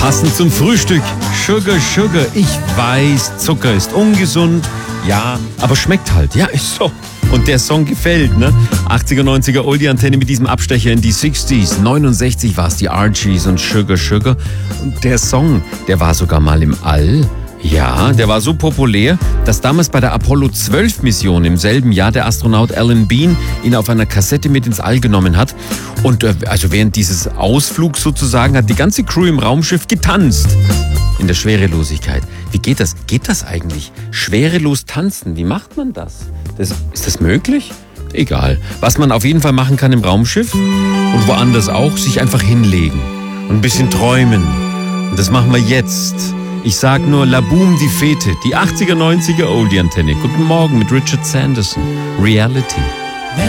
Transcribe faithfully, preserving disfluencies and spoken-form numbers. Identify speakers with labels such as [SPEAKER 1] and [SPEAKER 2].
[SPEAKER 1] Passend zum Frühstück. Sugar, Sugar. Ich weiß, Zucker ist ungesund. Ja, aber schmeckt halt. Ja, ist so. Und der Song gefällt, ne? achtziger, neunziger Oldie-Antenne mit diesem Abstecher in die sechziger. neunundsechzig war es die Archies und Sugar, Sugar. Und der Song, der war sogar mal im All. Ja, der war so populär, dass damals bei der Apollo zwölf Mission im selben Jahr der Astronaut Alan Bean ihn auf einer Kassette mit ins All genommen hat. Und äh, also während dieses Ausflugs sozusagen hat die ganze Crew im Raumschiff getanzt. In der Schwerelosigkeit. Wie geht das? Geht das eigentlich? Schwerelos tanzen, wie macht man das? das? Ist das möglich? Egal. Was man auf jeden Fall machen kann im Raumschiff und woanders auch, sich einfach hinlegen und ein bisschen träumen. Und das machen wir jetzt. Ich sag nur La Boom die Fete, die achtziger, neunziger Oldie-Antenne. Guten Morgen mit Richard Sanderson. Reality.